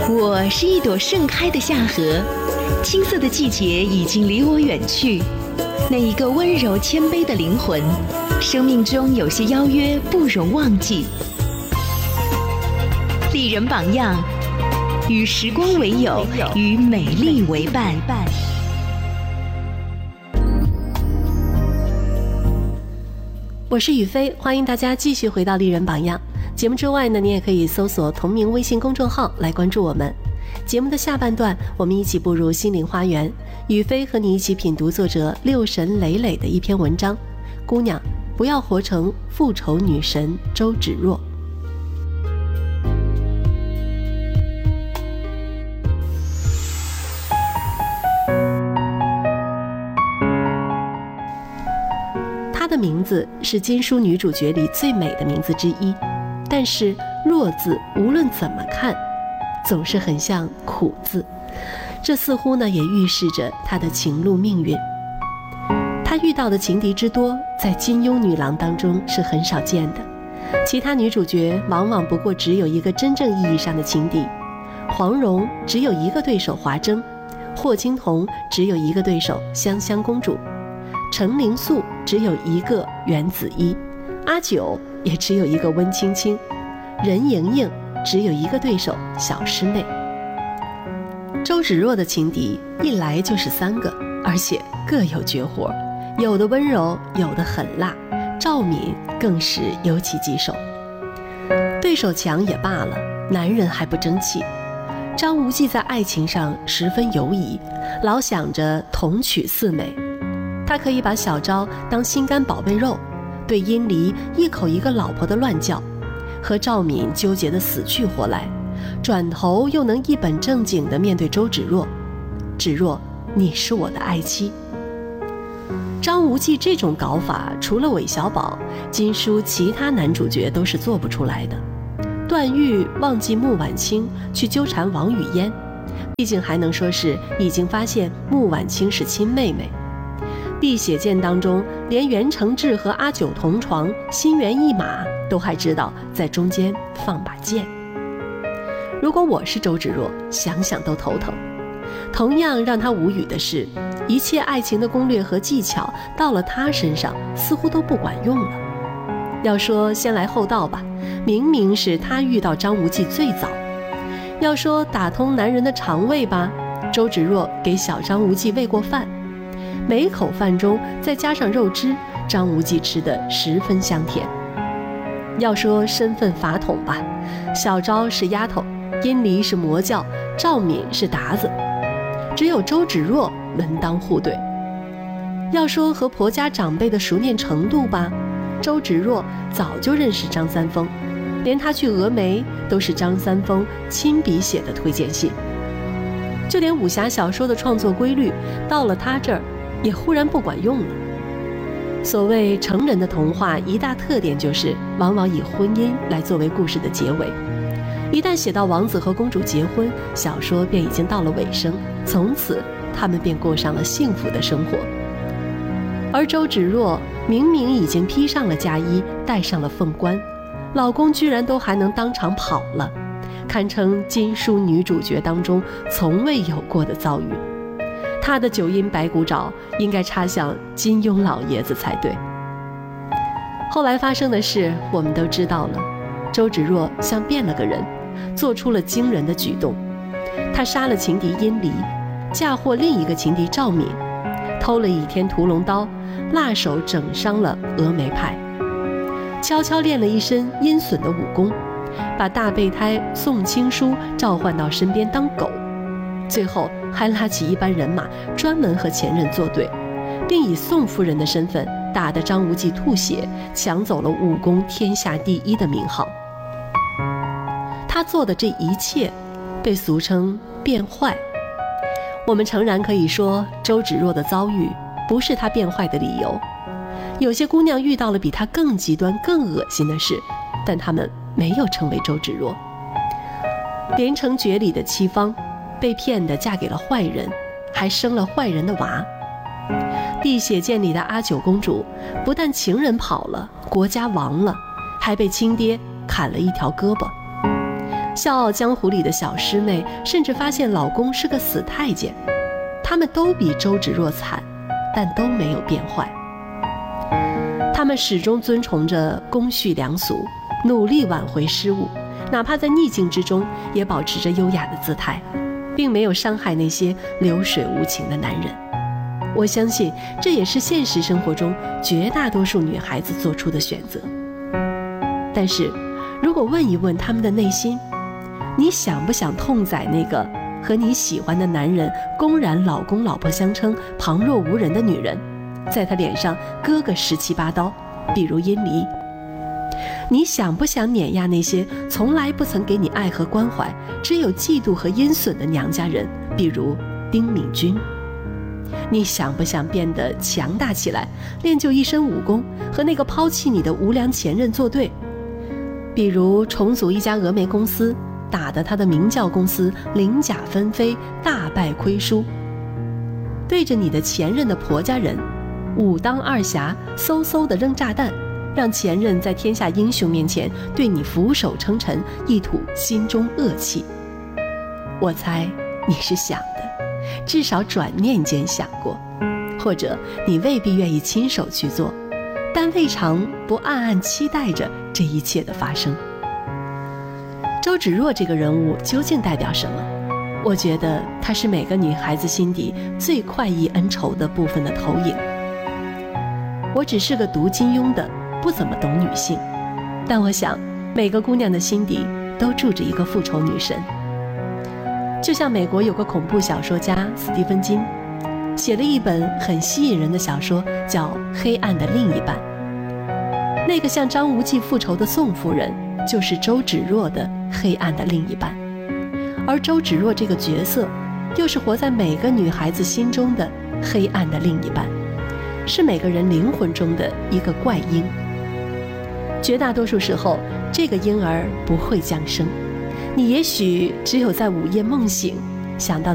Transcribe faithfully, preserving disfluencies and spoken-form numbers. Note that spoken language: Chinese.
我是一朵盛开的夏荷，青涩的季节已经离我远去。那一个温柔谦卑的灵魂，生命中有些邀约不容忘记。丽人榜样，与时光为友，与美丽为伴。 我是雨飞，欢迎大家继续回到丽人榜样。节目之外呢，你也可以搜索同名微信公众号来关注我们。节目的下半段，我们一起步入心灵花园，雨飞和你一起品读作者六神磊磊的一篇文章。姑娘，不要活成复仇女神周芷若。她的名字是金书女主角里最美的名字之一，但是若字无论怎么看总是很像苦字，这似乎呢也预示着她的情路命运。她遇到的情敌之多，在金庸女郎当中是很少见的，其他女主角往往不过只有一个真正意义上的情敌。黄蓉只有一个对手华筝，霍青桐只有一个对手香香公主，程灵素只有一个袁子衣，阿九也只有一个温青青，任盈盈只有一个对手小师妹。周芷若的情敌一来就是三个，而且各有绝活，有的温柔，有的狠辣，赵敏更是有其棘手。对手强也罢了，男人还不争气。张无忌在爱情上十分犹疑，老想着同娶四美。他可以把小昭当心肝宝贝肉，对殷离一口一个老婆的乱叫，和赵敏纠结得死去活来，转头又能一本正经地面对周芷若。芷若，你是我的爱妻。张无忌这种搞法，除了韦小宝，金书其他男主角都是做不出来的。段誉忘记穆婉清去纠缠王语嫣，毕竟还能说是已经发现穆婉清是亲妹妹。碧血剑当中，连袁承志和阿九同床，心猿意马，都还知道在中间放把剑。如果我是周芷若，想想都头疼。同样让他无语的是，一切爱情的攻略和技巧到了他身上似乎都不管用了。要说先来后到吧，明明是他遇到张无忌最早。要说打通男人的肠胃吧，周芷若给小张无忌喂过饭，每口饭中再加上肉汁，张无忌吃得十分香甜。要说身份法统吧，小昭是丫头，殷离是魔教，赵敏是达子，只有周芷若门当户对。要说和婆家长辈的熟念程度吧，周芷若早就认识张三丰，连他去峨眉都是张三丰亲笔写的推荐信。就连武侠小说的创作规律，到了他这儿也忽然不管用了。所谓成人的童话，一大特点就是往往以婚姻来作为故事的结尾。一旦写到王子和公主结婚，小说便已经到了尾声，从此他们便过上了幸福的生活。而周芷若明明已经披上了嫁衣，戴上了凤冠，老公居然都还能当场跑了，堪称金书女主角当中从未有过的遭遇。她的九阴白骨爪应该插向金庸老爷子才对。后来发生的事我们都知道了，周芷若像变了个人，做出了惊人的举动。她杀了情敌殷离，嫁祸另一个情敌赵敏，偷了倚天屠龙刀，辣手整伤了峨眉派，悄悄练了一身阴损的武功，把大备胎宋青书召唤到身边当狗，最后还拉起一班人马专门和前任作对，并以宋夫人的身份打得张无忌吐血，抢走了武功天下第一的名号。他做的这一切被俗称变坏。我们诚然可以说，周芷若的遭遇不是她变坏的理由。有些姑娘遇到了比她更极端更恶心的事，但她们没有成为周芷若。连城诀里的戚芳被骗的嫁给了坏人，还生了坏人的娃。碧血剑里的阿九公主不但情人跑了，国家亡了，还被亲爹砍了一条胳膊。 笑傲江湖里的小师妹甚至发现老公是个死太监。他们都比周芷若惨，但都没有变坏。他们始终遵从着公序良俗，努力挽回失误，哪怕在逆境之中也保持着优雅的姿态，并没有伤害那些流水无情的男人。我相信这也是现实生活中绝大多数女孩子做出的选择。但是如果问一问他们的内心，你想不想痛宰那个和你喜欢的男人公然老公老婆相称，旁若无人的女人，在他脸上割个十七八刀，比如殷离？你想不想碾压那些从来不曾给你爱和关怀，只有嫉妒和阴损的娘家人，比如丁敏君？你想不想变得强大起来，练就一身武功，和那个抛弃你的无良前任作对？比如重组一家峨眉公司，打得他的明教公司鳞甲纷飞，大败亏输。对着你的前任的婆家人，武当二侠嗖嗖地扔炸弹，让前任在天下英雄面前对你俯首称臣，一吐心中恶气。我猜你是想的，至少转念间想过，或者你未必愿意亲手去做，但未尝不暗暗期待着这一切的发生。周芷若这个人物究竟代表什么？我觉得她是每个女孩子心底最快意恩仇的部分的投影。我只是个读金庸的，不怎么懂女性，但我想每个姑娘的心底都住着一个复仇女神。就像美国有个恐怖小说家斯蒂芬金，写了一本很吸引人的小说，叫《黑暗的另一半》。那个向张无忌复仇的宋夫人，就是周芷若的黑暗的另一半。而周芷若这个角色，又是活在每个女孩子心中的黑暗的另一半，是每个人灵魂中的一个怪婴。绝大多数时候，这个婴儿不会降生，你也许只有在午夜梦醒，想到